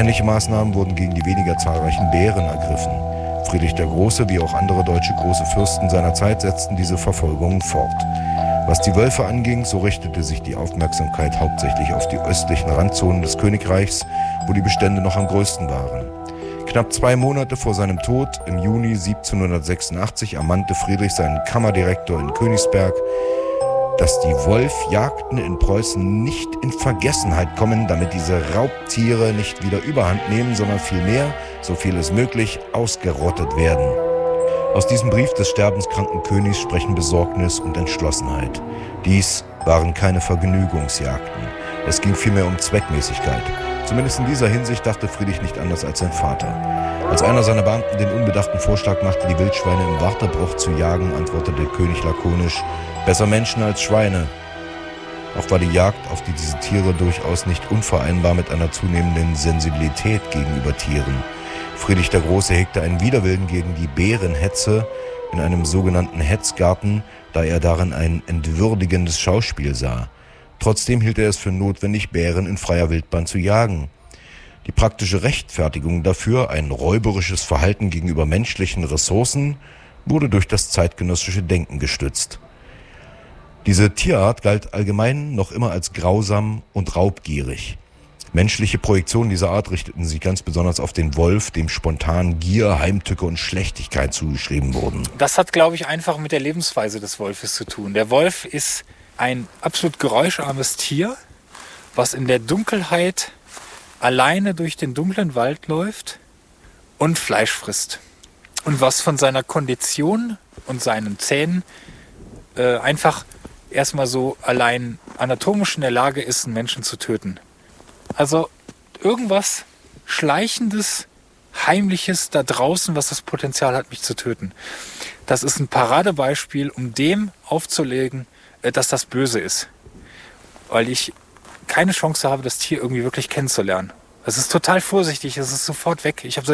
Ähnliche Maßnahmen wurden gegen die weniger zahlreichen Bären ergriffen. Friedrich der Große, wie auch andere deutsche große Fürsten seiner Zeit, setzten diese Verfolgungen fort. Was die Wölfe anging, so richtete sich die Aufmerksamkeit hauptsächlich auf die östlichen Randzonen des Königreichs, wo die Bestände noch am größten waren. Knapp 2 Monate vor seinem Tod, im Juni 1786, ermannte Friedrich seinen Kammerdirektor in Königsberg, dass die Wolfjagden in Preußen nicht in Vergessenheit kommen, damit diese Raubtiere nicht wieder Überhand nehmen, sondern vielmehr, so viel es möglich, ausgerottet werden. Aus diesem Brief des sterbenskranken Königs sprechen Besorgnis und Entschlossenheit. Dies waren keine Vergnügungsjagden. Es ging vielmehr um Zweckmäßigkeit. Zumindest in dieser Hinsicht dachte Friedrich nicht anders als sein Vater. Als einer seiner Beamten den unbedachten Vorschlag machte, die Wildschweine im Wartebruch zu jagen, antwortete der König lakonisch: Besser Menschen als Schweine. Auch war die Jagd auf diese Tiere durchaus nicht unvereinbar mit einer zunehmenden Sensibilität gegenüber Tieren. Friedrich der Große hegte einen Widerwillen gegen die Bärenhetze in einem sogenannten Hetzgarten, da er darin ein entwürdigendes Schauspiel sah. Trotzdem hielt er es für notwendig, Bären in freier Wildbahn zu jagen. Die praktische Rechtfertigung dafür, ein räuberisches Verhalten gegenüber menschlichen Ressourcen, wurde durch das zeitgenössische Denken gestützt. Diese Tierart galt allgemein noch immer als grausam und raubgierig. Menschliche Projektionen dieser Art richteten sich ganz besonders auf den Wolf, dem spontan Gier, Heimtücke und Schlechtigkeit zugeschrieben wurden. Das hat, glaube ich, einfach mit der Lebensweise des Wolfes zu tun. Der Wolf ist ein absolut geräuscharmes Tier, was in der Dunkelheit alleine durch den dunklen Wald läuft und Fleisch frisst. Und was von seiner Kondition und seinen Zähnen einfach erstmal so allein anatomisch in der Lage ist, einen Menschen zu töten. Also irgendwas Schleichendes, Heimliches da draußen, was das Potenzial hat, mich zu töten. Das ist ein Paradebeispiel, um dem aufzulegen, dass das böse ist. Weil ich keine Chance habe, das Tier irgendwie wirklich kennenzulernen. Es ist total vorsichtig, es ist sofort weg. Ich habe